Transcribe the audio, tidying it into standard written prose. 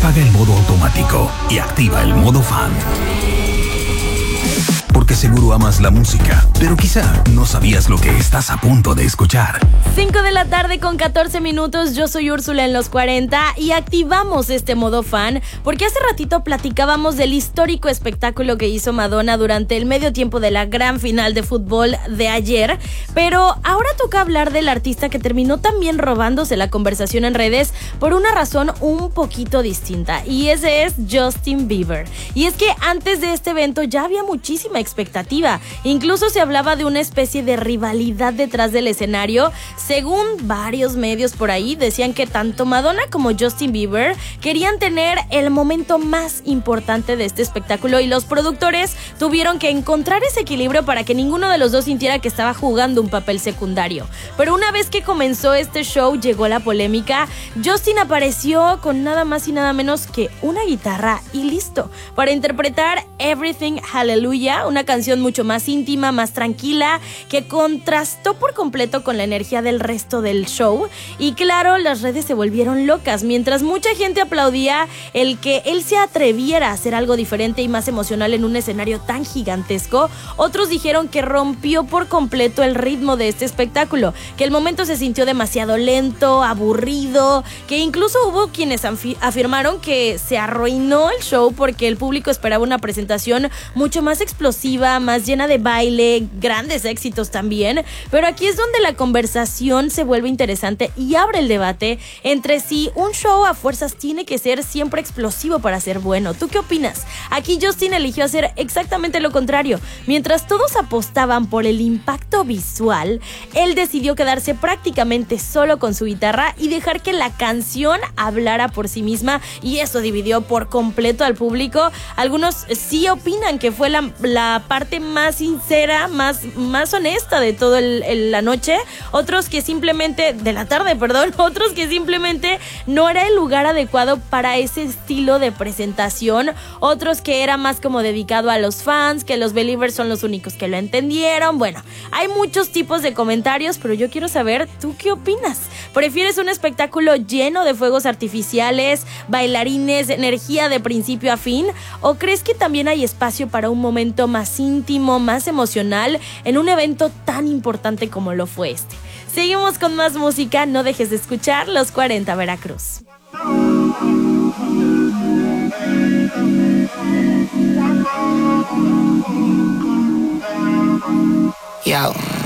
Apaga el modo automático y activa el modo fan. Porque seguro amas la música, pero quizá no sabías lo que estás a punto de escuchar. 5 de la tarde con 14 minutos, yo soy Úrsula en los 40 y activamos este modo fan porque hace ratito platicábamos del histórico espectáculo que hizo Madonna durante el medio tiempo de la gran final de fútbol de ayer, pero ahora toca hablar del artista que terminó también robándose la conversación en redes por una razón un poquito distinta, y ese es Justin Bieber. Y es que antes de este evento ya había muchísima expectativa, incluso se hablaba de una especie de rivalidad detrás del escenario. Según varios medios por ahí, decían que tanto Madonna como Justin Bieber querían tener el momento más importante de este espectáculo y los productores tuvieron que encontrar ese equilibrio para que ninguno de los dos sintiera que estaba jugando un papel secundario. Pero una vez que comenzó este show, llegó la polémica. Justin apareció con nada más y nada menos que una guitarra y listo, para interpretar Everything Hallelujah, una canción mucho más íntima, más tranquila, que contrastó por completo con la energía del resto del show. Y claro, las redes se volvieron locas. Mientras mucha gente aplaudía el que él se atreviera a hacer algo diferente y más emocional en un escenario tan gigantesco, otros dijeron que rompió por completo el ritmo de este espectáculo, que el momento se sintió demasiado lento, aburrido, que incluso hubo quienes afirmaron que se arruinó el show porque el público esperaba una presentación mucho más explosiva, más llena de baile, grandes éxitos también. Pero aquí es donde la conversación se vuelve interesante y abre el debate entre si un show a fuerzas tiene que ser siempre explosivo para ser bueno. ¿Tú qué opinas? Aquí Justin eligió hacer exactamente lo contrario. Mientras todos apostaban por el impacto visual, él decidió quedarse prácticamente solo con su guitarra y dejar que la canción hablara por sí misma, y eso dividió por completo al público. Algunos sí opinan que fue la parte más sincera, más honesta de toda la noche. Otros que simplemente, de la tarde, perdón, otros que simplemente no era el lugar adecuado para ese estilo de presentación, otros que era más como dedicado a los fans, que los Believers son los únicos que lo entendieron. Bueno, hay muchos tipos de comentarios, pero yo quiero saber, ¿tú qué opinas? ¿Prefieres un espectáculo lleno de fuegos artificiales, bailarines, energía de principio a fin? ¿O crees que también hay espacio para un momento más íntimo, más emocional en un evento tan importante como lo fue este? Seguimos con más música, no dejes de escuchar Los 40 Veracruz. Yo.